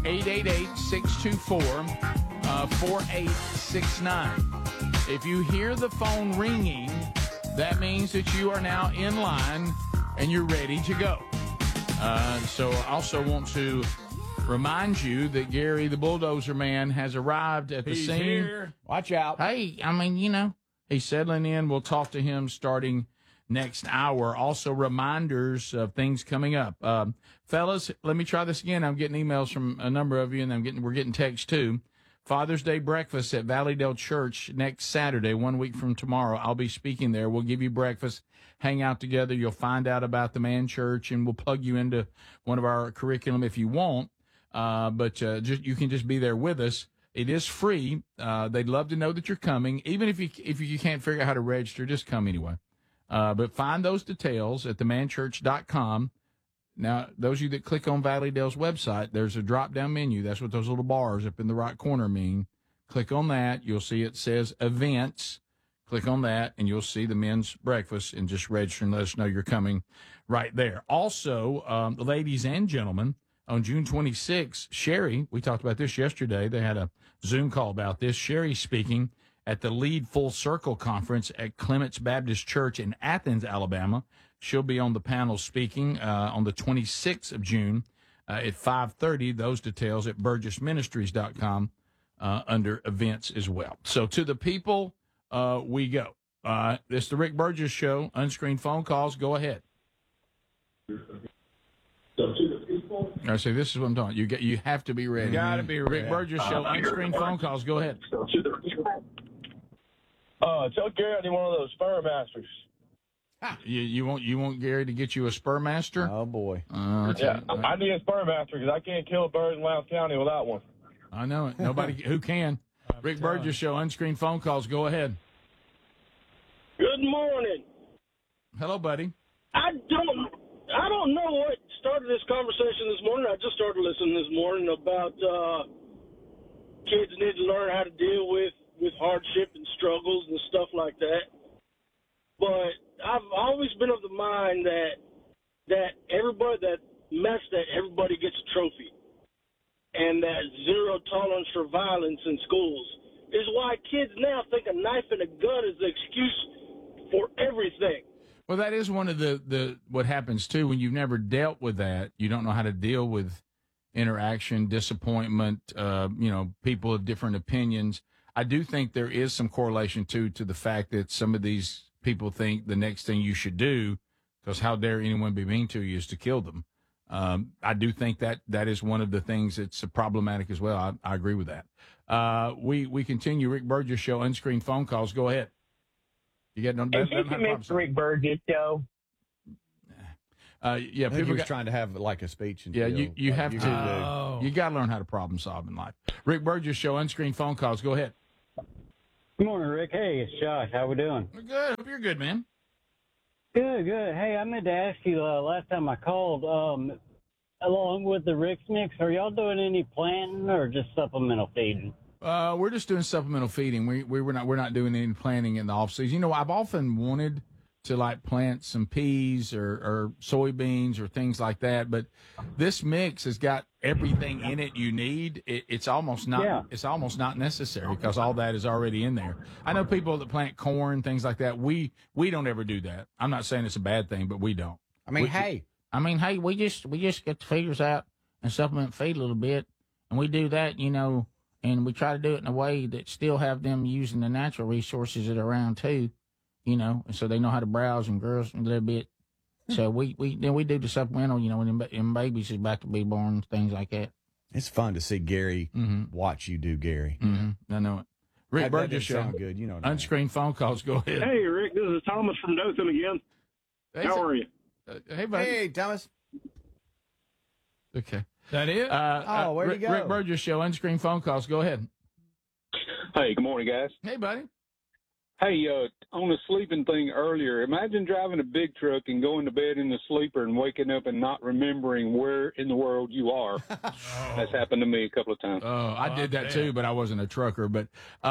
888-624-4869. If you hear the phone ringing, that means that you are now in line and you're ready to go. So I also want to remind you that Gary, the bulldozer man, has arrived at the scene. Here. Watch out. Hey, he's settling in. We'll talk to him starting next hour. Also, reminders of things coming up. Fellas, let me try this again. I'm getting emails from a number of you, and we're getting texts too. Father's Day breakfast at Valleydale Church next Saturday, 1 week from tomorrow. I'll be speaking there. We'll give you breakfast, hang out together. You'll find out about the Man Church, and we'll plug you into one of our curriculum if you want. But you can just be there with us. It is free. They'd love to know that you're coming. Even if you can't figure out how to register, just come anyway. But find those details at themanchurch.com. Now, those of you that click on Valleydale's website, there's a drop-down menu. That's what those little bars up in the right corner mean. Click on that. You'll see it says events. Click on that, and you'll see the men's breakfast, and just register and let us know you're coming right there. Also, ladies and gentlemen, on June 26th, Sherry, we talked about this yesterday. They had a Zoom call about this. Sherry speaking at the Lead Full Circle Conference at Clements Baptist Church in Athens, Alabama. She'll be on the panel speaking on the 26th of June at 5:30. Those details at burgessministries.com under events as well. So to the people we go. It's the Rick Burgess Show. Unscreened phone calls. Go ahead. So to the people. I say this is what I'm talking. You have to be ready. You got to be ready. Rick Burgess Show. Unscreened phone calls. Go ahead. So to the people. Tell Gary I need one of those Spur Masters. You want Gary to get you a Spur Master? Oh boy. I need a Spur Master because I can't kill a bird in Loudoun County without one. I know it. Nobody who can. Rick Burgess Show. Unscreened phone calls. Go ahead. Good morning. Hello, buddy. I don't know what started this conversation this morning. I just started listening this morning about kids need to learn how to deal with hardship and struggles and stuff like that. But I've always been of the mind that everybody gets a trophy, and that zero tolerance for violence in schools is why kids now think a knife and a gun is the excuse for everything. Well, that is one of the what happens too when you've never dealt with that. You don't know how to deal with interaction, disappointment, people of different opinions. I do think there is some correlation to the fact that some of these people think the next thing you should do, because how dare anyone be mean to you, is to kill them. I do think that is one of the things that's problematic as well. I agree with that. We continue. Rick Burgess Show. Unscreened phone calls. Go ahead. You get no. Is this the next Rick Burgess Show? Yeah, people are trying to have like a speech. And you have to. You got to learn how to problem solve in life. Rick Burgess Show. Unscreened phone calls. Go ahead. Good morning, Rick. Hey, it's Josh. How we doing? We're good. Hope you're good, man. Good. Hey, I meant to ask you last time I called, along with the Rick's Mix, are y'all doing any planting or just supplemental feeding? We're just doing supplemental feeding. We're not doing any planting in the off season. I've often wanted to like plant some peas or soybeans or things like that, but this mix has got everything in it you need. It's almost not necessary because all that is already in there. I know people that plant corn, things like that. We don't ever do that. I'm not saying it's a bad thing, but we don't. We just get the feeders out and supplement feed a little bit, and we do that, and we try to do it in a way that still have them using the natural resources that are around too. And so they know how to browse and grow a little bit. So we do the supplemental, when babies is about to be born, things like that. It's fun to see Gary watch you do Gary. Mm-hmm. I know it. Rick Burgess Show. Sound good, Unscreened phone calls. Go ahead. Hey, Rick, this is Thomas from Dothan again. How are you? Hey, buddy. Hey, Thomas. Okay. That it? Where'd he go? Rick Burgess Show. Unscreened phone calls. Go ahead. Hey, good morning, guys. Hey, buddy. Hey, on the sleeping thing earlier, imagine driving a big truck and going to bed in the sleeper and waking up and not remembering where in the world you are. That's happened to me a couple of times. I did that too, but I wasn't a trucker. But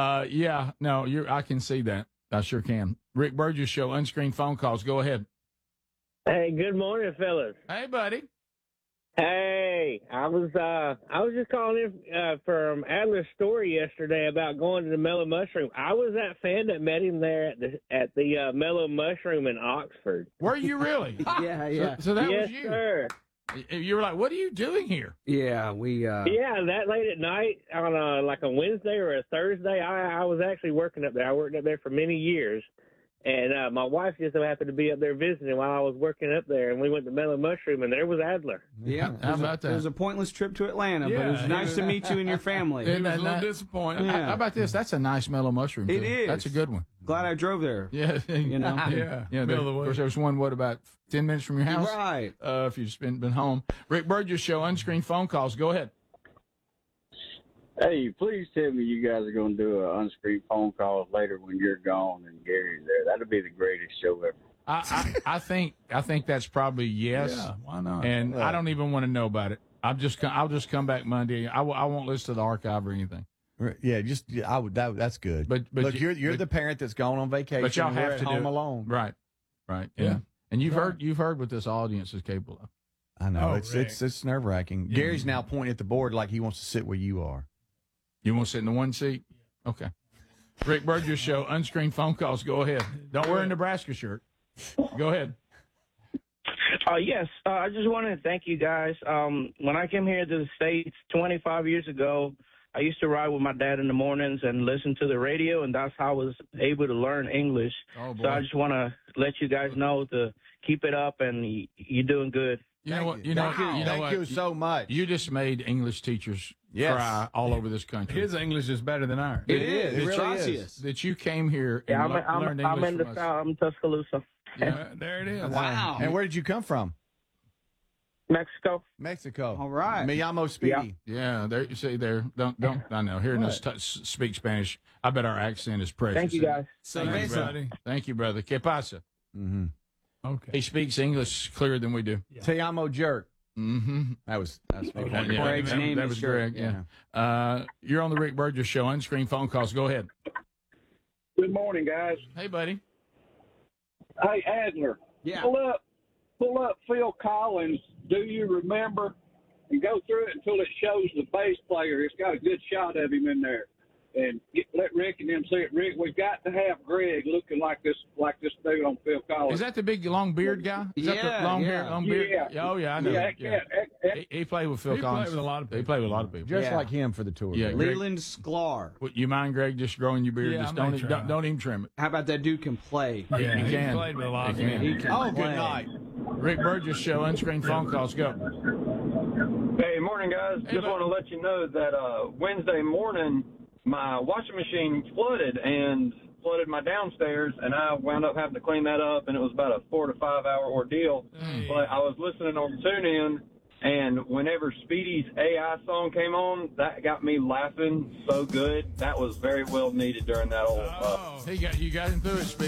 I can see that. I sure can. Rick Burgess Show. Unscreened phone calls. Go ahead. Hey, good morning, fellas. Hey, buddy. Hey, I was just calling in from Adler's story yesterday about going to the Mellow Mushroom. I was that fan that met him there at the Mellow Mushroom in Oxford. Were you really? Yeah. So that yes, was you. sir. You were like, what are you doing here? Yeah, we. Yeah, that late at night on like a Wednesday or a Thursday, I was actually working up there. I worked up there for many years. And my wife just so happened to be up there visiting while I was working up there, and we went to Mellow Mushroom, and there was Adler. Yeah, How about that? It was a pointless trip to Atlanta, but it was nice to meet you and your family. Isn't that a little nice? disappointed. Yeah. How about this? That's a nice Mellow Mushroom. It too. is. That's a good one. Glad I drove there. Yeah. You know? Yeah. Yeah, Middle of the of way. course, there was one, about 10 minutes from your house? Right. If you've just been home. Rick Burgess Show, unscreened phone calls. Go ahead. Hey, please tell me you guys are going to do an unscreened phone call later when you're gone and Gary's there. That'll be the greatest show ever. I think that's probably yes. Yeah, why not? And I don't even want to know about it. I'll just come back Monday. I won't listen to the archive or anything. Yeah, I would. That's good. But look, you're the parent that's gone on vacation. But y'all and we're have at to do home it. alone. Right. Yeah. And you've heard what this audience is capable of. I know Oh, it's nerve wracking. Yeah. Gary's now pointing at the board like he wants to sit where you are. You want to sit in the one seat? Okay. Rick Burgess Show, unscreened phone calls. Go ahead. Don't wear a Nebraska shirt. Go ahead. Yes, I just wanted to thank you guys. When I came here to the States 25 years ago, I used to ride with my dad in the mornings and listen to the radio, and that's how I was able to learn English. Oh, boy. So I just want to let you guys know to keep it up, and you're doing good. You know what? Thank you so much. You just made English teachers cry all over this country. His English is better than ours. It is. It It's really gracious. That you came here and Yeah, learned I'm English in the from us. South. I'm Tuscaloosa, There it is. Wow. And where did you come from? Mexico. Mexico. All right. Me llamo Speedy. Yeah, there you see there. Don't I know. Hearing us speak Spanish, I bet our accent is precious. Thank you, guys. So Thank you, basically, brother. Thank you, brother. ¿Qué pasa? Mm-hmm. Okay. He speaks English clearer than we do. Te llamo Jerk. Mm-hmm. That's me. Yeah, Greg's name that is was Jerk. Greg. Yeah. You're on the Rick Burgess Show. Unscreened phone calls. Go ahead. Good morning, guys. Hey, buddy. Hey, Adler. Yeah. Pull up Phil Collins. Do you remember? And go through it until it shows the bass player. It's got a good shot of him in there. And let Rick and them see it. Rick, we've got to have Greg looking like this dude on Phil Collins. Is that the big long beard guy? Is that the long hair, long beard? Yeah. Oh yeah, I know. Yeah, He played with Phil Collins. Played with a lot of people. He played with a lot of people. Just Yeah. like him for the tour. Yeah. Greg- Leland Sklar. Would you mind, Greg, just growing your beard? Yeah, just I may try. don't even trim it. How about that dude can play? Yeah, he He can. played with a lot of He can. people. He can Oh, play. good night. Rick Burgess Show. Unscreened phone calls. Go. Hey, morning, guys. Hey, Just bud. want to let you know that Wednesday morning, my washing machine flooded my downstairs, and I wound up having to clean that up, and it was about a 4 to 5 hour ordeal. But I was listening on TuneIn, and whenever Speedy's AI song came on, that got me laughing so good. That was very well needed during that old. You got him through it, Speedy.